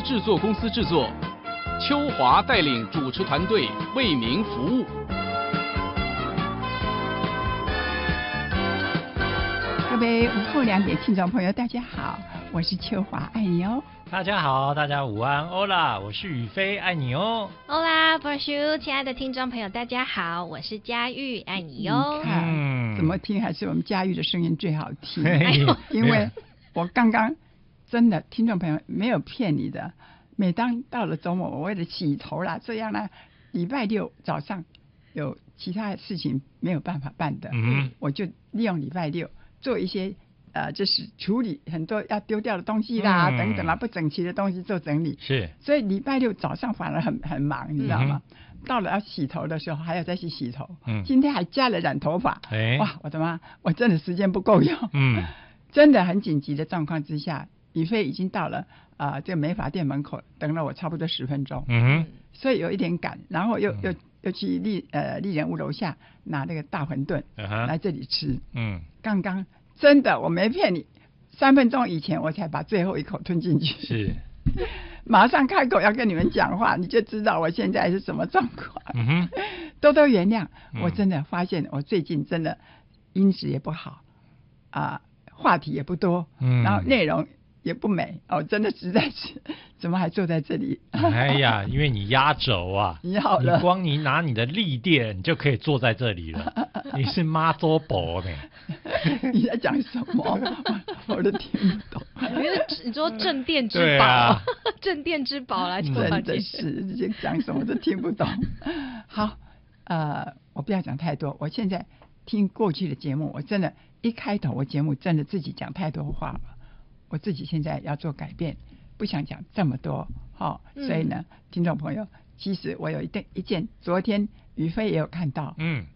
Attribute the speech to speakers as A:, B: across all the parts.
A: 制作公司制作，秋华带领主持团队为您服务。
B: 各位午后2点听众朋友，大家好，我是秋华，爱你哦。
C: 大家好，大家午安，欧啦，我是宇飞，爱你哦。
D: 欧啦 ，Bonjour， 亲爱的听众朋友，大家好，我是佳玉，爱你哟。
B: 你看，怎么听还是我们佳玉的声音最好听，因为我刚刚真的听众朋友没有骗你的，每当到了周末，我为了洗头啦，这样呢，礼拜六早上有其他的事情没有办法办的，我就利用礼拜六做一些。就是处理很多要丢掉的东西啦，等等啦，不整齐的东西做整理。
C: 是，
B: 所以礼拜六早上反而很忙，你知道吗？到了要洗头的时候，还要再去洗头。今天还加了染头发。哇，我的妈！我真的时间不够用。真的很紧急的状况之下，宇飞已经到了这个美发店门口，等了我差不多10分钟。所以有一点赶，然后又去丽人屋楼下拿那个大馄饨来这里吃。刚刚。真的，我没骗你，3分钟以前我才把最后一口吞进去。
C: 是，
B: 马上开口要跟你们讲话，你就知道我现在是什么状况。多原谅，我真的发现我最近真的音质也不好话题也不多，然后内容也不美真的实在是怎么还坐在这里？
C: 哎呀，因为你压轴啊，
B: 你好了，
C: 你光你拿你的力垫，你就可以坐在这里了。你是妈祖婆呢？
B: 你在讲什么？我都听不懂。
D: 因为你说镇店之宝，镇店之宝啦，
B: 真的是你讲什么都听不懂。好，我不要讲太多。我现在听过去的节目，我真的，一开头我节目真的自己讲太多话了。我自己现在要做改变，不想讲这么多，所以呢，听众朋友，其实我有一件，昨天宇飞也有看到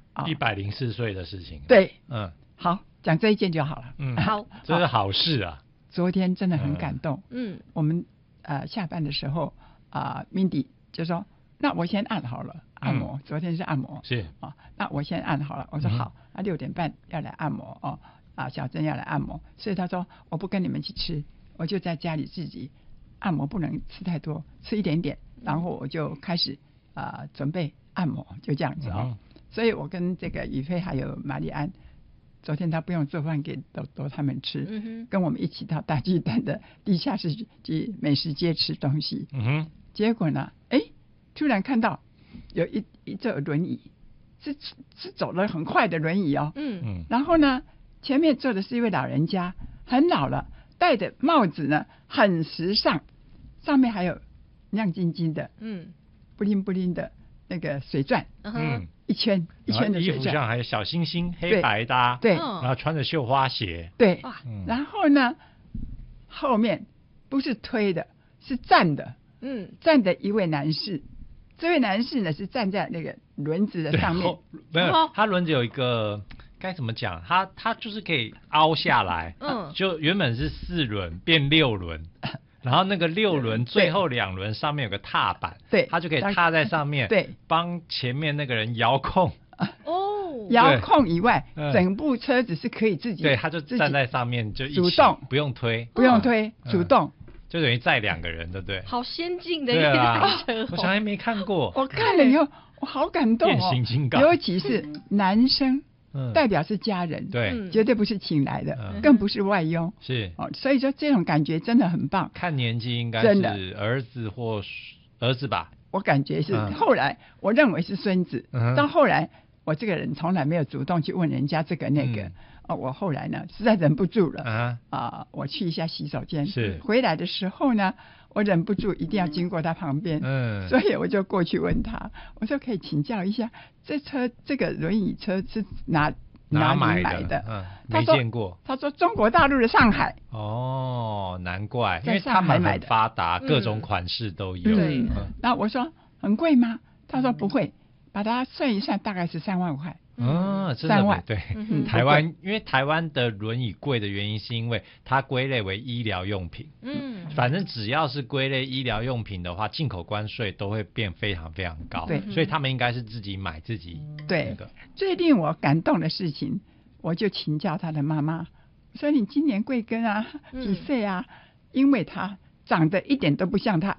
C: ，104岁的事情，
B: 对，好，讲这一件就好了，
D: 好，
C: 这是好事啊。
B: 昨天真的很感动，我们下班的时候Mindy 就说，那我先按好了，按摩，昨天是按摩，
C: 是
B: 那我先按好了，我说好，那6点半要来按摩小珍要来按摩，所以他说我不跟你们一起吃，我就在家里自己按摩，不能吃太多，吃一点点，然后我就开始准备按摩，就这样子所以我跟这个宇飞还有玛丽安，昨天他不用做饭给豆豆他们吃，跟我们一起到大巨蛋的地下室去美食街吃东西。结果呢，突然看到有一座轮椅，是走得很快的轮椅然后呢，前面坐的是一位老人家，很老了，戴的帽子呢很时尚，上面还有亮晶晶的，布灵布灵的那个水钻，一圈一圈的水钻，
C: 衣服上还有小星星，黑白搭，
B: 对，
C: 然后穿着绣花鞋，
B: 对，然后呢，后面不是推的，是站的，站的一位男士。这位男士呢是站在那个轮子的上面，
C: 没有，他轮子有一个该怎么讲？他就是可以凹下来，就原本是4轮变6轮，然后那个6轮最后2轮上面有个踏板，
B: 对，
C: 他就可以踏在上面，
B: 对，
C: 帮前面那个人遥控。
B: 遥控以外，整部车子是可以自己，
C: 对，他就站在上面就一起
B: 主动，
C: 不用推，
B: 主动。
C: 就等于载2个人，对不对？
D: 好先进的一台车，
C: 我想还没看过。
B: 我看了以后，我好感动
C: 变形金刚，
B: 尤其是男生，代表是家人，
C: 对，
B: 绝对不是请来的，更不是外佣，
C: 是
B: 所以说这种感觉真的很棒。
C: 看年纪应该是儿子或儿子吧，
B: 我感觉是。后来我认为是孙子，到后来我这个人从来没有主动去问人家这个那个。我后来呢实在忍不住了我去一下洗手间，
C: 是
B: 回来的时候呢，我忍不住一定要经过他旁边，所以我就过去问他，我说可以请教一下，这个轮椅车是哪里买的？
C: 没见过。
B: 他说中国大陆的上海。
C: 难怪，因为他们很发达，各种款式都有。
B: 那我说很贵吗？他说不会，把它算一算，大概是3万块。
C: 真的
B: 3万，
C: 对，台湾因为台湾的轮椅贵的原因是因为它归类为医疗用品，反正只要是归类医疗用品的话，进口关税都会变非常非常高，
B: 对，
C: 所以他们应该是自己买自己
B: 对。最令我感动的事情，我就请教他的妈妈，说你今年贵庚啊，几岁啊？因为他长得一点都不像他